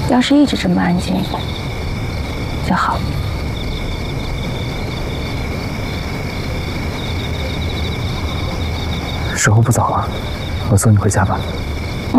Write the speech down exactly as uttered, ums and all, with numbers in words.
要是一直这么安静就好。 时候不早了，我送你回家吧。